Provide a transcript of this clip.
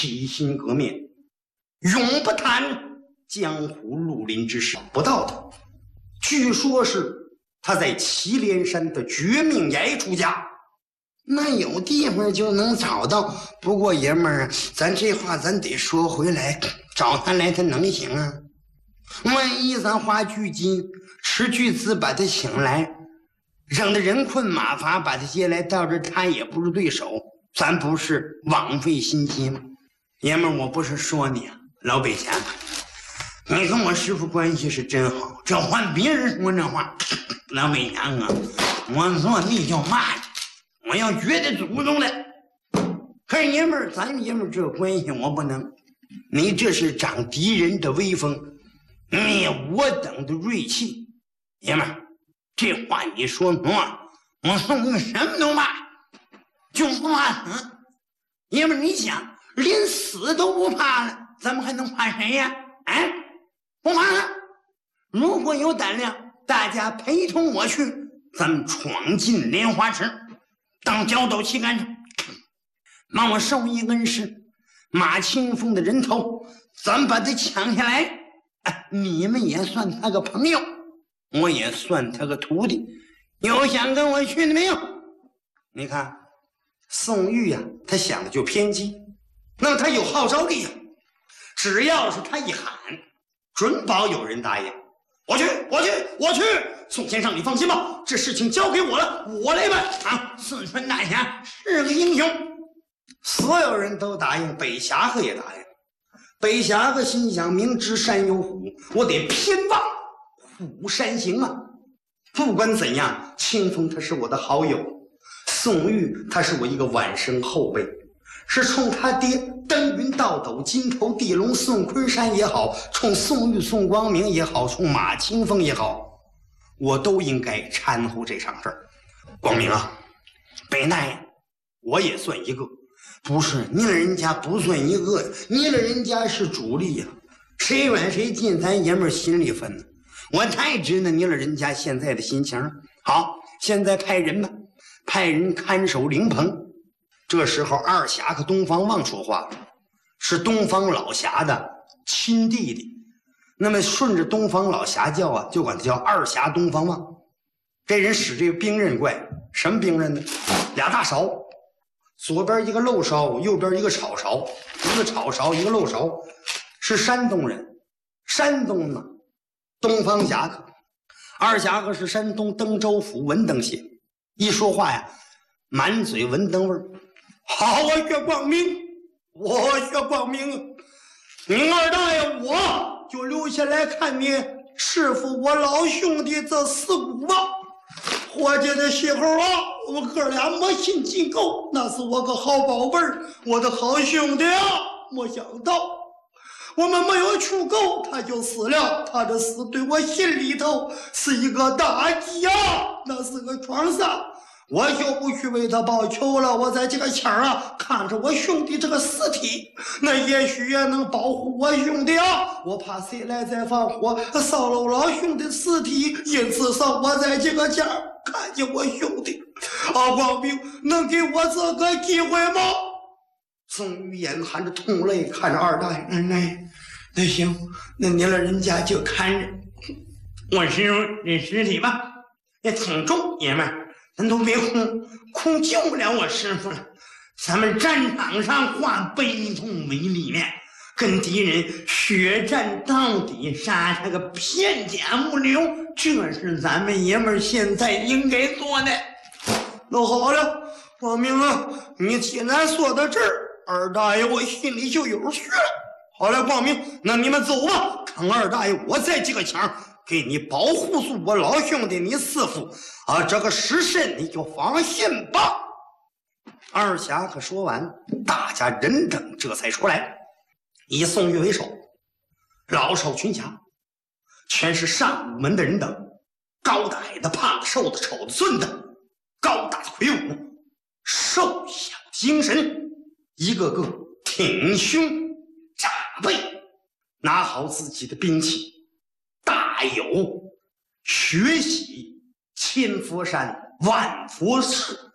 起心革面，永不谈江湖绿林之事。不到的，据说是他在祁连山的绝命崖出家。那有地方就能找到，不过爷们儿，咱这话咱得说回来，找他来他能行啊？万一咱花巨金斥巨资把他请来，整得人困马乏，把他接来到这他也不是对手，咱不是枉费心机吗？爷们儿，我不是说你啊，老北前，你跟我师傅关系是真好，这换别人说这话，老北前啊，我做你就骂你，我要觉得祖宗的。可是爷们儿，咱爷们儿这个关系我不能，你这是长敌人的威风，灭我等的锐气。爷们儿，这话你说错，我送你什么都骂，就不怕死。爷们儿，你想连死都不怕了，咱们还能怕谁呀？哎，不怕了。如果有胆量，大家陪同我去，咱们闯进莲花池，当角斗旗杆上，帮我授一恩师马清风的人头，咱们把他抢下来。哎，你们也算他个朋友，我也算他个徒弟。有想跟我去的没有？你看宋玉呀，他想的就偏激，那么他有号召力呀。只要是他一喊，准保有人答应。我去，我去，我去！宋先生，你放心吧，这事情交给我了，我来办啊！四川大侠是个英雄，所有人都答应，北侠客也答应。北侠客心想，明知山有虎，我得偏往虎山行啊！不管怎样，清风他是我的好友，宋玉他是我一个晚生后辈，是冲他爹登云倒斗、金头地龙宋昆山也好，冲宋玉、宋光明也好，冲马清风也好，我都应该掺和这场事儿。光明啊，北大爷，我也算一个。不是，你老人家不算一个，你老人家是主力呀，谁远谁近，咱爷们儿心里分呢。我太知道你老人家现在的心情了。好，现在派人吧，派人看守灵棚。这时候二侠和东方旺说话了，是东方老侠的亲弟弟，那么顺着东方老侠叫啊，就管他叫二侠东方旺。这人使这个兵刃怪，什么兵刃呢？俩大勺，左边一个漏勺，右边一个炒勺，一个炒勺，一个漏勺，是山东人。山东呢，东方侠客，二侠客是山东登州府文登县，一说话呀，满嘴文登味儿。好啊，岳光明，我岳光明，你二大爷我就留下来看你师傅我老兄弟这四股吧。伙计的时候啊，我们哥俩没心进够，那是我个好宝贝儿，我的好兄弟啊！没想到我们没有去够，他就死了。他的死对我心里头是一个打击啊，那是个创伤。我就不去为他报仇了，我在这个前儿啊，看着我兄弟这个尸体，那也许也能保护我兄弟啊。我怕谁来再放火烧了我老兄弟尸体，因此上我在这个前儿看见我兄弟。光明能给我这个机会吗？宋玉眼含着痛泪看着二大爷，那行，那您老人家就看着我师傅这尸体吧，也挺重，爷们儿。咱都别哭救不了我师傅了。咱们战场上化悲痛为理念，跟敌人血战到底，杀他个片甲不留，这是咱们爷们儿现在应该做的。那好了，光明啊，你既然说到这儿，二大爷我心里就有数了。好了，光明，那你们走吧，看二大爷我在这个墙给你保护住我老兄弟你师傅啊，这个尸身你就放心吧。二侠可说完，大家人等这才出来，以宋玉为首，老少群侠，全是上午门的人等，高的矮的，胖的瘦的，丑的俊的，高大的魁梧，瘦小精神，一个个挺胸扎背，拿好自己的兵器，大有学习千佛山万佛寺